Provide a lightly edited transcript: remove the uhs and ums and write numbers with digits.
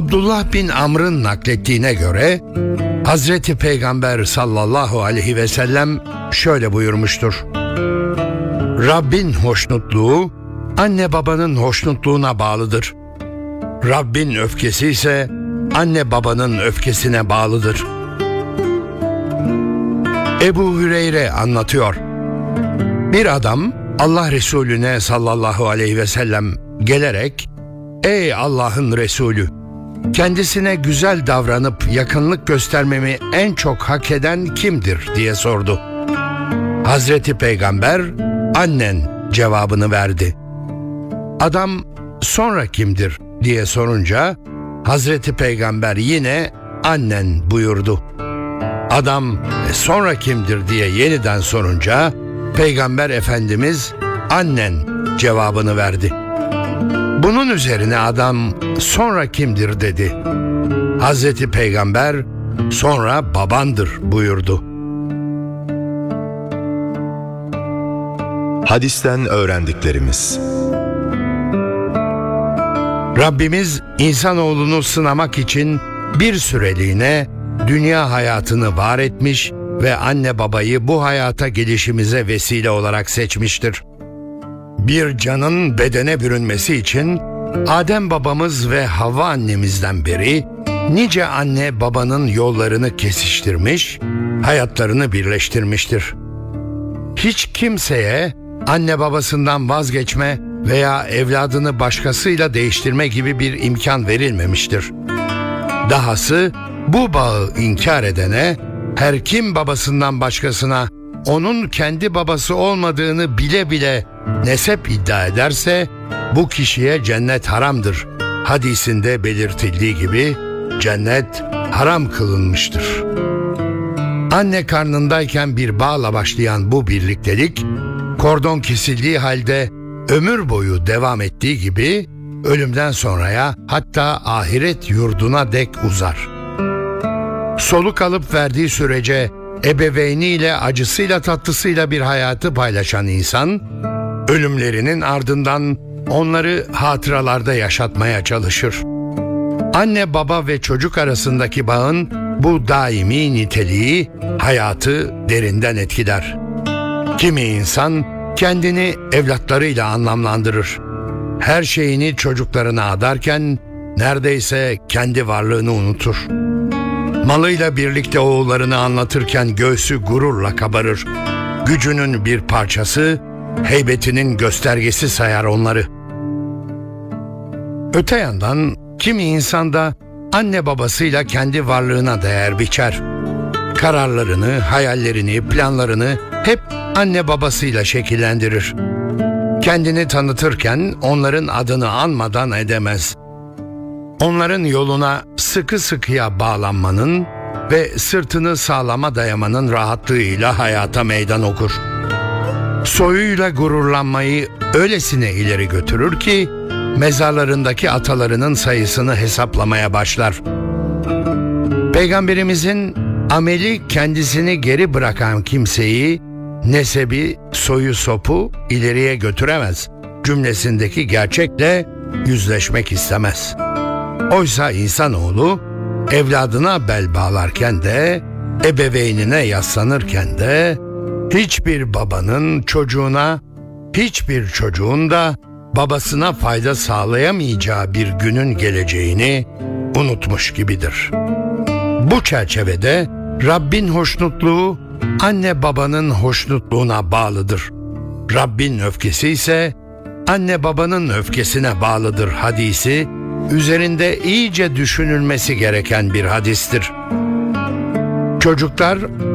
Abdullah bin Amr'ın naklettiğine göre Hazreti Peygamber sallallahu aleyhi ve sellem şöyle buyurmuştur: Rabbin hoşnutluğu anne babanın hoşnutluğuna bağlıdır. Rabbin öfkesi ise anne babanın öfkesine bağlıdır. Ebu Hüreyre anlatıyor. Bir adam Allah Resulüne sallallahu aleyhi ve sellem gelerek, "Ey Allah'ın Resulü, kendisine güzel davranıp yakınlık göstermemi en çok hak eden kimdir?" diye sordu. Hazreti Peygamber, "Annen" cevabını verdi. Adam, "Sonra kimdir?" diye sorunca Hazreti Peygamber yine "Annen" buyurdu. Adam, "Sonra kimdir?" diye yeniden sorunca Peygamber Efendimiz "Annen" cevabını verdi. Bunun üzerine adam "Sonra kimdir?" dedi. Hazreti Peygamber "Sonra babandır" buyurdu. Hadisten öğrendiklerimiz: Rabbimiz insanoğlunu sınamak için bir süreliğine dünya hayatını var etmiş ve anne babayı bu hayata gelişimize vesile olarak seçmiştir. Bir canın bedene bürünmesi için Adem babamız ve Havva annemizden beri nice anne babanın yollarını kesiştirmiş, hayatlarını birleştirmiştir. Hiç kimseye anne babasından vazgeçme veya evladını başkasıyla değiştirme gibi bir imkan verilmemiştir. Dahası bu bağı inkar edene, her kim babasından başkasına onun kendi babası olmadığını bile bile nesep iddia ederse, bu kişiye cennet haramdır hadisinde belirtildiği gibi cennet haram kılınmıştır. Anne karnındayken bir bağla başlayan bu birliktelik, kordon kesildiği halde ömür boyu devam ettiği gibi ölümden sonraya, hatta ahiret yurduna dek uzar. Soluk alıp verdiği sürece ebeveyniyle acısıyla tatlısıyla bir hayatı paylaşan insan, ölümlerinin ardından onları hatıralarda yaşatmaya çalışır. Anne baba ve çocuk arasındaki bağın bu daimi niteliği hayatı derinden etkiler. Kimi insan kendini evlatlarıyla anlamlandırır. Her şeyini çocuklarına adarken neredeyse kendi varlığını unutur. Malıyla birlikte oğullarını anlatırken göğsü gururla kabarır. Gücünün bir parçası, heybetinin göstergesi sayar onları. Öte yandan kimi insan da anne babasıyla kendi varlığına değer biçer. Kararlarını, hayallerini, planlarını hep anne babasıyla şekillendirir. Kendini tanıtırken onların adını anmadan edemez. Onların yoluna sıkı sıkıya bağlanmanın ve sırtını sağlama dayamanın rahatlığıyla hayata meydan okur. Soyuyla gururlanmayı öylesine ileri götürür ki mezarlarındaki atalarının sayısını hesaplamaya başlar. Peygamberimizin ameli kendisini geri bırakan kimseyi nesebi, soyu sopu ileriye götüremez cümlesindeki gerçekle yüzleşmek istemez. Oysa insanoğlu evladına bel bağlarken de, ebeveynine yaslanırken de, hiçbir babanın çocuğuna, hiçbir çocuğun da babasına fayda sağlayamayacağı bir günün geleceğini unutmuş gibidir. Bu çerçevede Rabbin hoşnutluğu anne babanın hoşnutluğuna bağlıdır. Rabbin öfkesi ise anne babanın öfkesine bağlıdır hadisi, üzerinde iyice düşünülmesi gereken bir hadistir. Çocuklar